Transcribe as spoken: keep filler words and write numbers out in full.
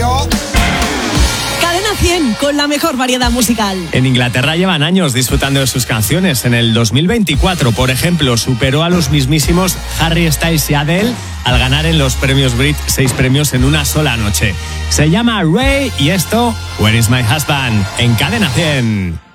Radio. Cadena cien, con la mejor variedad musical. En Inglaterra llevan años disfrutando de sus canciones. En el dos mil veinticuatro, por ejemplo, superó a los mismísimos Harry Styles y Adele al ganar en los premios Brit seis premios en una sola noche. Se llama Ray y esto, Where is my husband? En Cadena cien.